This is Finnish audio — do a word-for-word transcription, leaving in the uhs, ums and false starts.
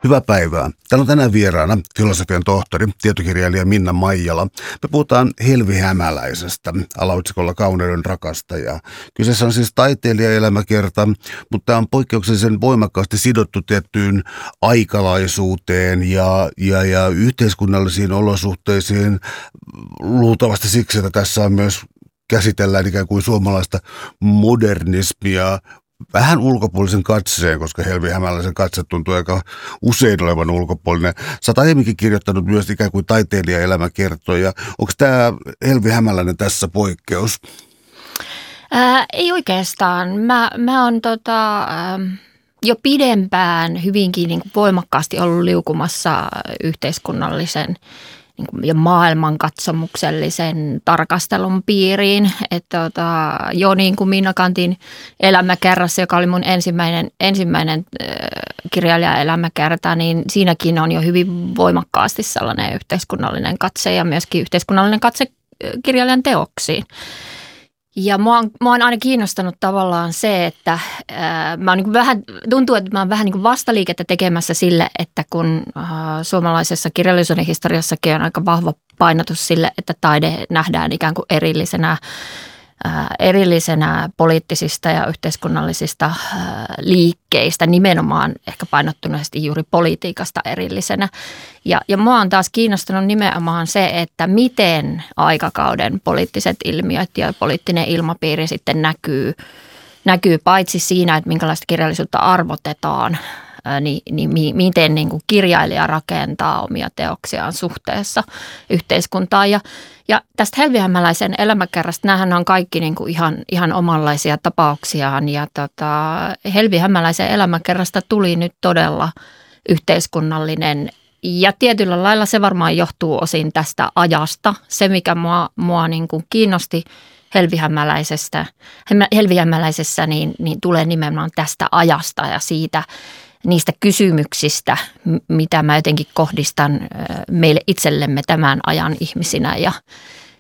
Hyvää päivää. Täällä on tänään vieraana filosofian tohtori, tietokirjailija Minna Maijala. Me puhutaan Helvi Hämäläisestä, alaotsikolla Kauneuden rakastaja. Kyseessä on siis taiteilijaelämäkerta, mutta tämä on poikkeuksellisen voimakkaasti sidottu tiettyyn aikalaisuuteen ja, ja, ja yhteiskunnallisiin olosuhteisiin. Luultavasti siksi, että tässä on myös käsitellään ikään kuin suomalaista modernismia vähän ulkopuolisen katseen, koska Helvi Hämäläisen katse tuntuu aika usein olevan ulkopuolinen. Sä oot aiemminkin kirjoittanut myös ikään kuin taiteilijaelämäkertoja. Onko tämä Helvi Hämäläinen tässä poikkeus? Ää, ei oikeastaan. Mä, mä oon tota, jo pidempään hyvinkin niin kuin voimakkaasti ollut liukumassa yhteiskunnallisen niin kuin, ja maailmankatsomuksellisen tarkastelun piiriin. Että tota, jo niin kuin Minna Canthin elämäkerrassa, joka oli mun ensimmäinen, ensimmäinen äh, kirjailijaelämäkerta, niin siinäkin on jo hyvin voimakkaasti sellainen yhteiskunnallinen katse ja myöskin yhteiskunnallinen katse kirjailijan teoksiin. Ja mua on, mua on aina kiinnostanut tavallaan se, että ää, mä oon niin kuin vähän, tuntuu, että mä oon vähän niin kuin vastaliikettä tekemässä sille, että kun ää, suomalaisessa kirjallisuuden historiassakin on aika vahva painotus sille, että taide nähdään ikään kuin erillisenä, ää, erillisenä poliittisista ja yhteiskunnallisista ää, liikkeistä, nimenomaan ehkä painottuneesti juuri politiikasta erillisenä. Ja, ja mua on taas kiinnostunut nimenomaan se, että miten aikakauden poliittiset ilmiöt ja poliittinen ilmapiiri sitten näkyy, näkyy paitsi siinä, että minkälaista kirjallisuutta arvotetaan, ää, niin, niin mi, miten niin kuin kirjailija rakentaa omia teoksiaan suhteessa yhteiskuntaan. Ja, ja tästä Helvi Hämäläisen elämäkerrasta, näähän on kaikki niin kuin ihan, ihan omanlaisia tapauksiaan. Ja tota, Helvi Hämäläisen elämäkerrasta tuli nyt todella yhteiskunnallinen. Ja tietyllä lailla se varmaan johtuu osin tästä ajasta. Se, mikä mua, mua niin kuin kiinnosti Helvi Hämäläisestä, Helvi Hämäläisessä, niin, niin tulee nimenomaan tästä ajasta ja siitä niistä kysymyksistä, mitä mä jotenkin kohdistan meille itsellemme tämän ajan ihmisinä ja